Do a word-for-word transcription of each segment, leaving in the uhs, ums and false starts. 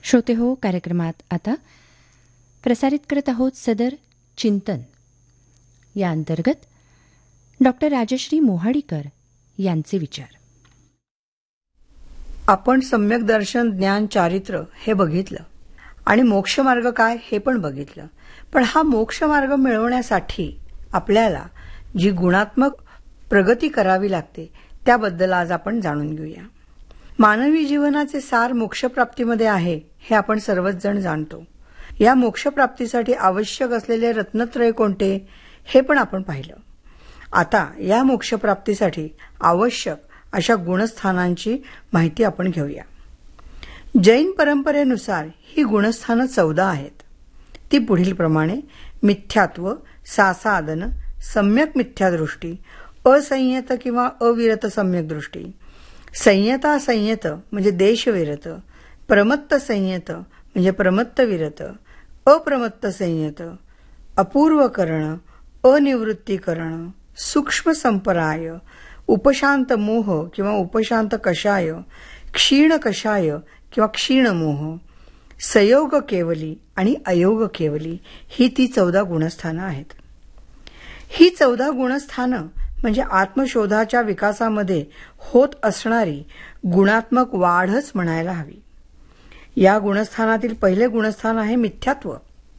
श्रोते हो, कार्यक्रमात आता प्रसारित करत आहोत सदर चिंतन. या अंतर्गत डॉक्टर राजश्री मोहाडीकर यांचे विचार. आपण सम्यक दर्शन, ज्ञान, चारित्र्य हे बघितलं आणि मोक्षमार्ग काय हे पण बघितलं. पण हा मोक्षमार्ग मिळवण्यासाठी आपल्याला जी गुणात्मक प्रगती करावी लागते त्याबद्दल आज आपण जाणून घेऊया. मानवी जीवनाचे सार मोक्षप्राप्तीमध्ये आहे हे आपण सर्वच जण जाणतो. या मोक्षप्राप्तीसाठी आवश्यक असलेले रत्नत्रय कोणते हे पण आपण पाहिलं. आता या मोक्षप्राप्तीसाठी आवश्यक अशा गुणस्थानांची माहिती आपण घेऊया. जैन परंपरेनुसार ही गुणस्थानं चौदा आहेत. ती पुढील प्रमाणे: मिथ्यात्व, सासादन, सम्यक मिथ्यादृष्टी, असंयत किंवा अविरत सम्यक दृष्टी, संयता संयत म्हणजे देशविरत, प्रमत्त संयत म्हणजे प्रमत्त विरत, अप्रमत्त संयत, अपूर्वकरण, अनिवृत्तीकरण, सूक्ष्म संपराय, उपशांत मोह किंवा उपशांत कषाय, क्षीण कषाय किंवा क्षीण मोह, सयोग केवली आणि अयोग केवली ही ती चौदा गुणस्थानं आहेत. ही चौदा गुणस्थानं म्हणजे आत्मशोधाच्या विकासामध्ये होत असणारी गुणात्मक वाढच म्हणायला हवी. या गुणस्थानातील पहिले गुणस्थान आहे मिथ्यात्व,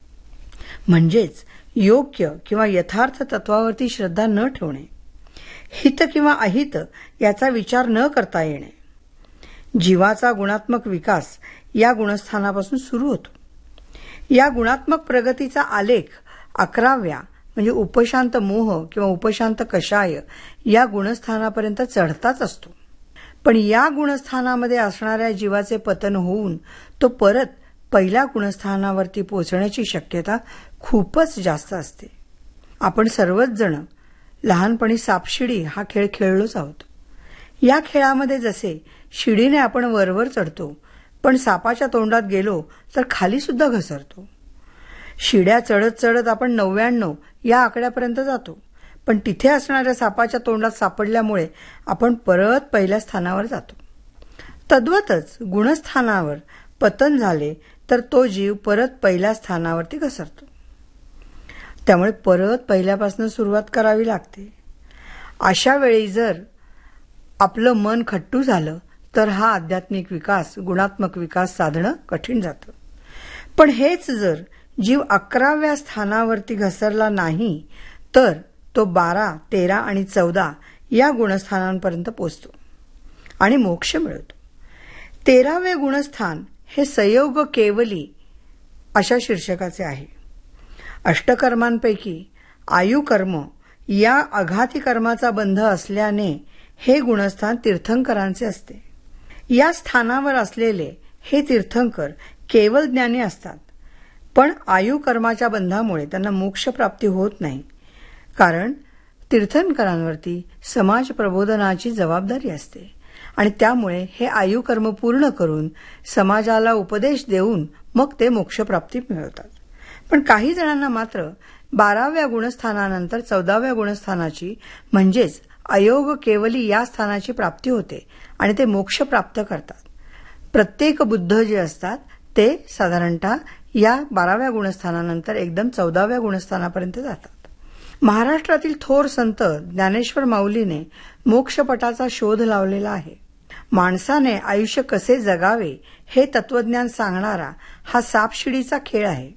म्हणजेच योग्य किंवा यथार्थ तत्वावरती श्रद्धा न ठेवणे, हित किंवा अहित याचा विचार न करता येणे. जीवाचा गुणात्मक विकास या गुणस्थानापासून सुरू होतो. या गुणात्मक प्रगतीचा आलेख अकराव्या म्हणजे उपशांत मोह किंवा उपशांत कषाय या गुणस्थानापर्यंत चढताच असतो. पण या गुणस्थानामध्ये असणाऱ्या जीवाचे पतन होऊन तो परत पहिल्या गुणस्थानावरती पोहोचण्याची शक्यता खूपच जास्त असते. आपण सर्वच जण लहानपणी सापशिडी हा खेळ खेळलोच आहोत. या खेळामध्ये जसे शिडीने आपण वरवर चढतो, पण सापाच्या तोंडात गेलो तर खाली सुद्धा घसरतो. शिड्या चढत चढत आपण नव्याण्णव या आकड्यापर्यंत जातो, पण तिथे असणाऱ्या सापाच्या तोंडात सापडल्यामुळे आपण परत पहिल्या स्थानावर जातो. तद्वतच गुणस्थानावर पतन झाले तर तो जीव परत पहिल्या स्थानावरती घसरतो. त्यामुळे परत पहिल्यापासून सुरुवात करावी लागते. अशा वेळी जर आपलं मन खट्टू झालं तर हा आध्यात्मिक विकास, गुणात्मक विकास साधणं कठीण जातं. पण हेच जर जीव अकराव्या स्थानावरती घसरला नाही तर तो बारा, तेरा आणि चौदा या गुणस्थानांपर्यंत पोचतो आणि मोक्ष मिळतो. तेरावे गुणस्थान हे संयोग केवली अशा शीर्षकाचे आहे. अष्टकर्मांपैकी आयुकर्म या अघाती कर्माचा बंध असल्याने हे गुणस्थान तीर्थंकरांचे असते. या स्थानावर असलेले हे तीर्थंकर केवळ ज्ञानी असतात, पण आयुकर्माच्या बंधामुळे त्यांना मोक्षप्राप्ती होत नाही. कारण तीर्थंकरांवरती समाज प्रबोधनाची जबाबदारी असते आणि त्यामुळे हे आयुकर्म पूर्ण करून समाजाला उपदेश देऊन मग ते मोक्षप्राप्ती मिळवतात. पण काही जणांना मात्र बाराव्या गुणस्थानानंतर चौदाव्या गुणस्थानाची म्हणजेच अयोग केवली या स्थानाची प्राप्ती होते आणि ते मोक्ष प्राप्त करतात. प्रत्येक बुद्ध जे असतात ते साधारणतः या बाराव्या गुणस्थानानंतर एकदम चौदाव्या गुणस्थानापर्यंत जातात. महाराष्ट्रातील थोर संत ज्ञानेश्वर माऊलीने मोक्षपटाचा शोध लावलेला आहे. माणसाने आयुष्य कसे जगावे हे तत्वज्ञान सांगणारा हा सापशिडीचा खेळ आहे.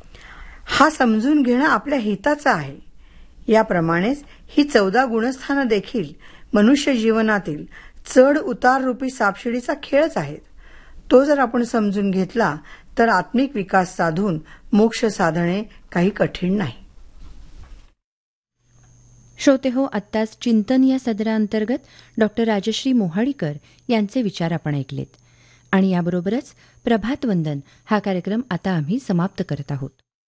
हा समजून घेणं आपल्या हिताचं आहे. याप्रमाणेच ही चौदा गुणस्थानं देखील मनुष्य जीवनातील चढ उतार रूपी सापशिडीचा खेळच आहेत. तो जर आपण समजून घेतला तर आत्मिक विकास साधून मोक्ष साधणे काही कठीण नाही. श्रोते हो, आत्ताच चिंतन या सदराअंतर्गत डॉक्टर राजश्री मोहाडीकर यांचे विचार आपण ऐकलेत आणि याबरोबरच प्रभात वंदन हा कार्यक्रम आता आम्ही समाप्त करत आहोत.